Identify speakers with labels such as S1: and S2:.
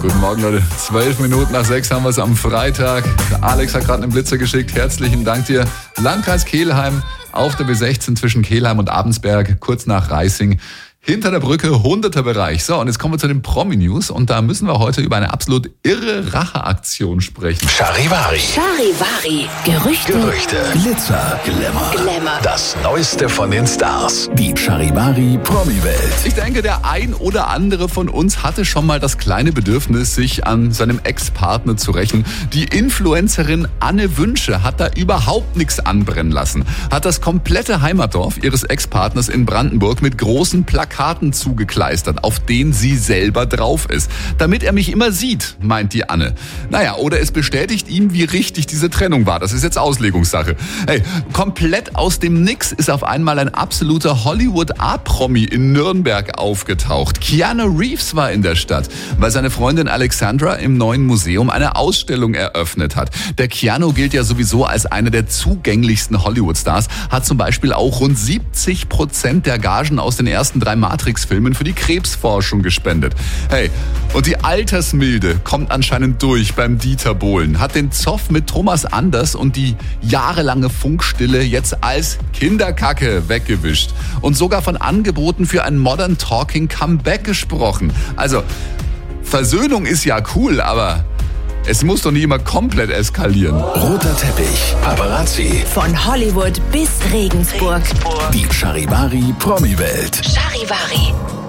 S1: Guten Morgen, Leute. 12 Minuten nach 6 haben wir es am Freitag. Der Alex hat gerade einen Blitzer geschickt. Herzlichen Dank dir. Landkreis Kelheim auf der B16 zwischen Kelheim und Abensberg, kurz nach Reising. Hinter der Brücke, 100er Bereich. So, und jetzt kommen wir zu den Promi-News. Und da müssen wir heute über eine absolut irre Racheaktion sprechen.
S2: Charivari.
S3: Charivari. Gerüchte.
S2: Glitzer. Glamour. Das Neueste von den Stars. Die Charivari Promi-Welt.
S1: Ich denke, der ein oder andere von uns hatte schon mal das kleine Bedürfnis, sich an seinem Ex-Partner zu rächen. Die Influencerin Anne Wünsche hat da überhaupt nichts anbrennen lassen. Hat das komplette Heimatdorf ihres Ex-Partners in Brandenburg mit großen Plakaten zugekleistert, auf denen sie selber drauf ist. Damit er mich immer sieht, meint die Anne. Naja, oder es bestätigt ihm, wie richtig diese Trennung war. Das ist jetzt Auslegungssache. Hey, komplett aus dem Nix ist auf einmal ein absoluter Hollywood-A-Promi in Nürnberg aufgetaucht. Keanu Reeves war in der Stadt, weil seine Freundin Alexandra im neuen Museum eine Ausstellung eröffnet hat. Der Keanu gilt ja sowieso als einer der zugänglichsten Hollywood-Stars, hat zum Beispiel auch rund 70% der Gagen aus den ersten 3 Matrix-Filmen für die Krebsforschung gespendet. Hey, und die Altersmilde kommt anscheinend durch beim Dieter Bohlen, hat den Zoff mit Thomas Anders und die jahrelange Funkstille jetzt als Kinderkacke weggewischt und sogar von Angeboten für ein Modern Talking Comeback gesprochen. Also, Versöhnung ist ja cool, aber es muss doch nicht immer komplett eskalieren.
S2: Roter Teppich. Paparazzi.
S3: Von Hollywood bis Regensburg.
S2: Die Charivari Promi-Welt.
S3: Charivari.